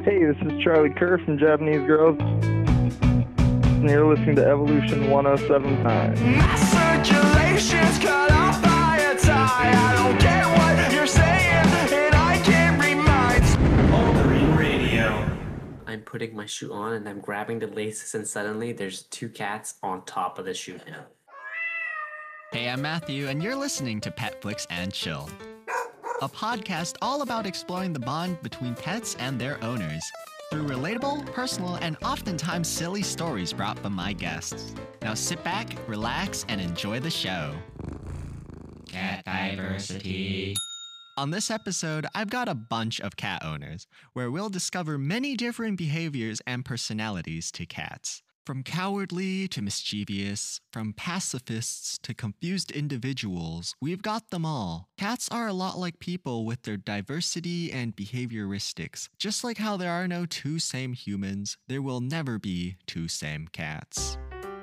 Hey, this is Charlie Kerr from Japanese Girls, and you're listening to Evolution 107.9. My circulation's cut off by a tie. I don't get what you're saying, and I can't read minds. Altering radio. I'm putting my shoe on and I'm grabbing the laces, and suddenly there's two cats on top of the shoe now. Hey, I'm Matthew, and you're listening to Petflix and Chill, a podcast all about exploring the bond between pets and their owners through relatable, personal, and oftentimes silly stories brought by my guests. Now sit back, relax, and enjoy the show. Cat diversity. On this episode, I've got a bunch of cat owners, where we'll discover many different behaviors and personalities to cats. From cowardly to mischievous, from pacifists to confused individuals, we've got them all. Cats are a lot like people with their diversity and behavioristics. Just like how there are no two same humans, there will never be two same cats.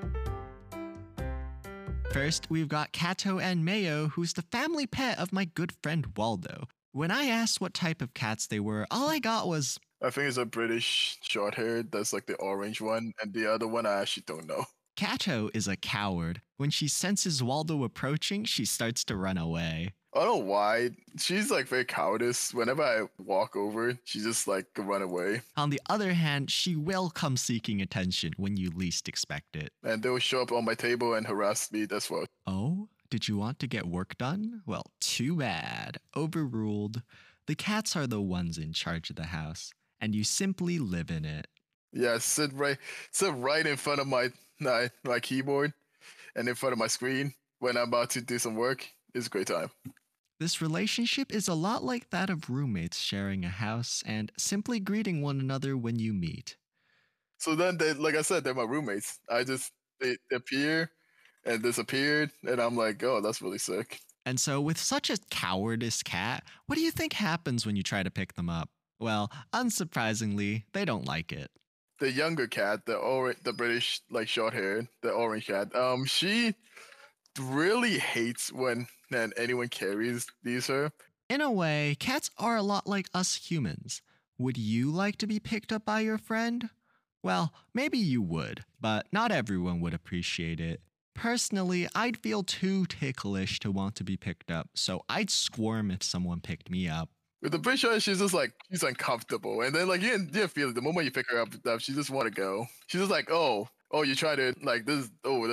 First, we've got Kato and Mayo, who's the family pet of my good friend Waldo. When I asked what type of cats they were, all I got was, I think it's a British short-haired. That's like the orange one. And the other one, I actually don't know. Kato is a coward. When she senses Waldo approaching, she starts to run away. I don't know why. She's like very cowardice. Whenever I walk over, she just like run away. On the other hand, she will come seeking attention when you least expect it. And they'll show up on my table and harass me. That's what. Oh, did you want to get work done? Well, too bad. Overruled. The cats are the ones in charge of the house, and you simply live in it. Yeah, sit right in front of my keyboard and in front of my screen when I'm about to do some work. It's a great time. This relationship is a lot like that of roommates sharing a house and simply greeting one another when you meet. So then, like I said, they're my roommates. They appear and disappeared, and I'm like, oh, that's really sick. And so with such a cowardice cat, what do you think happens when you try to pick them up? Well, unsurprisingly, they don't like it. The younger cat, the British, like short-haired, the orange cat, she really hates when anyone carries her. In a way, cats are a lot like us humans. Would you like to be picked up by your friend? Well, maybe you would, but not everyone would appreciate it. Personally, I'd feel too ticklish to want to be picked up, so I'd squirm if someone picked me up. With the British one, she's just like, she's uncomfortable. And then like, you feel it. The moment you pick her up, she just want to go. She's just like, oh, you try to like this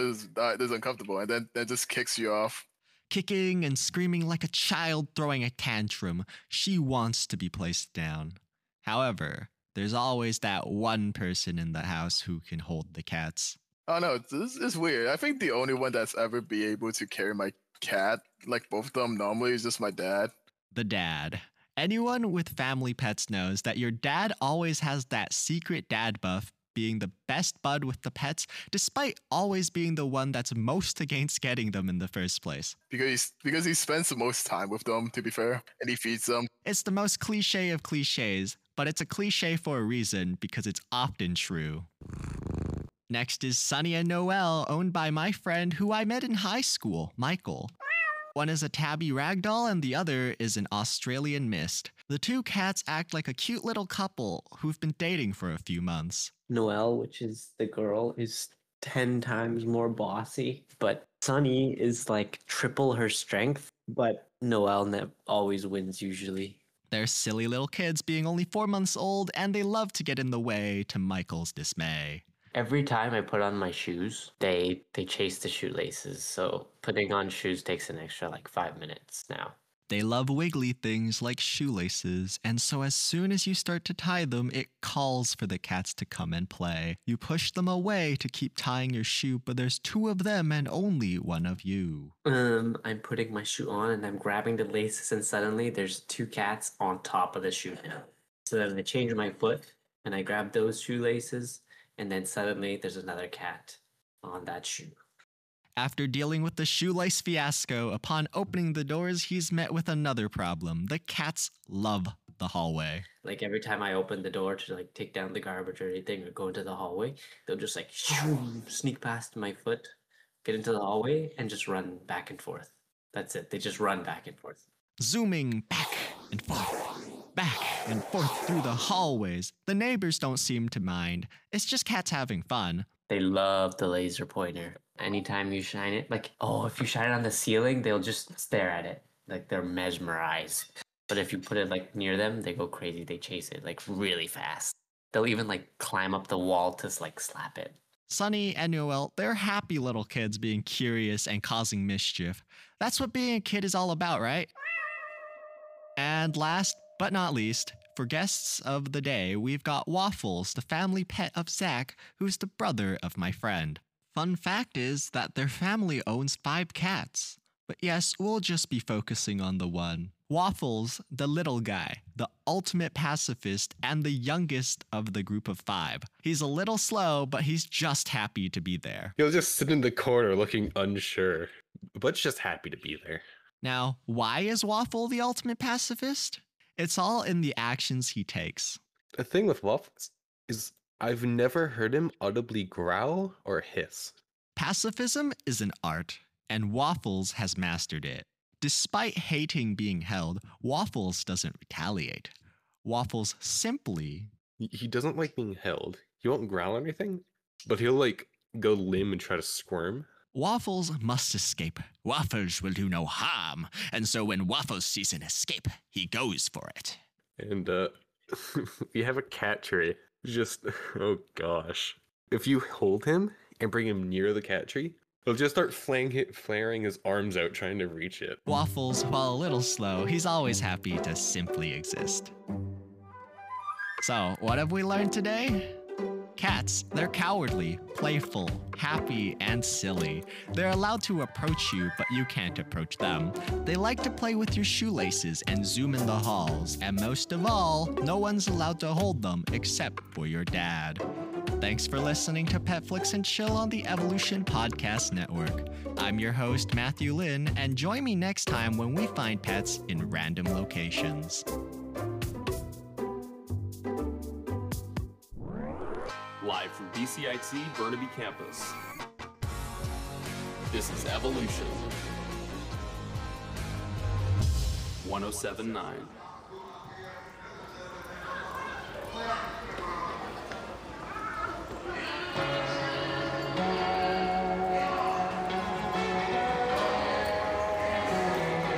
is uncomfortable. And then that just kicks you off. Kicking and screaming like a child throwing a tantrum, she wants to be placed down. However, there's always that one person in the house who can hold the cats. Oh no, it's weird. I think the only one that's ever be able to carry my cat, like both of them normally, is just my dad. The dad. Anyone with family pets knows that your dad always has that secret dad buff, being the best bud with the pets, despite always being the one that's most against getting them in the first place. Because he spends the most time with them, to be fair, and he feeds them. It's the most cliche of cliches, but it's a cliche for a reason because it's often true. Next is Sunny and Noelle, owned by my friend who I met in high school, Michael. One is a tabby ragdoll and the other is an Australian mist. The two cats act like a cute little couple who've been dating for a few months. Noelle, which is the girl, is 10 times more bossy, but Sunny is like triple her strength, but Noelle always wins usually. They're silly little kids being only 4 months old, and they love to get in the way to Michael's dismay. Every time I put on my shoes, they chase the shoelaces, so putting on shoes takes an extra like 5 minutes now. They love wiggly things like shoelaces, and so as soon as you start to tie them, it calls for the cats to come and play. You push them away to keep tying your shoe, but there's two of them and only one of you. I'm putting my shoe on and I'm grabbing the laces, and suddenly there's two cats on top of the shoe now. So then I change my foot and I grab those shoelaces, and then suddenly there's another cat on that shoe. After dealing with the shoelace fiasco, upon opening the doors, he's met with another problem. The cats love the hallway. Like every time I open the door to like take down the garbage or anything or go into the hallway, they'll just like sneak past my foot, get into the hallway, and just run back and forth. That's it. They just run back and forth. Zooming back and forth, back and forth through the hallways. The neighbors don't seem to mind. It's just cats having fun. They love the laser pointer. Anytime you shine it, like, oh, if you shine it on the ceiling, they'll just stare at it. Like, they're mesmerized. But if you put it, like, near them, they go crazy. They chase it, like, really fast. They'll even, like, climb up the wall to, like, slap it. Sunny and Noel, they're happy little kids being curious and causing mischief. That's what being a kid is all about, right? And last but not least, for guests of the day, we've got Waffles, the family pet of Zach, who's the brother of my friend. Fun fact is that their family owns 5 cats. But yes, we'll just be focusing on the one. Waffles, the little guy, the ultimate pacifist and the youngest of the group of 5. He's a little slow, but he's just happy to be there. He'll just sit in the corner looking unsure, but just happy to be there. Now, why is Waffle the ultimate pacifist? It's all in the actions he takes. The thing with Waffles is I've never heard him audibly growl or hiss. Pacifism is an art, and Waffles has mastered it. Despite hating being held, Waffles doesn't retaliate. Waffles simply... He doesn't like being held. He won't growl or anything, but he'll like go limb and try to squirm. Waffles must escape. Waffles will do no harm, and so when Waffles sees an escape, he goes for it. And we have a cat tree. Just, oh gosh. If you hold him and bring him near the cat tree, he'll just start flaring his arms out trying to reach it. Waffles, while a little slow, he's always happy to simply exist. So, what have we learned today? Cats, they're cowardly, playful, happy, and silly. They're allowed to approach you, but you can't approach them. They like to play with your shoelaces and zoom in the halls. And most of all, no one's allowed to hold them except for your dad. Thanks for listening to Petflix and Chill on the Evolution Podcast Network. I'm your host, Matthew Lin, and join me next time when we find pets in random locations. Live from BCIT Burnaby campus. This is Evolution 1079.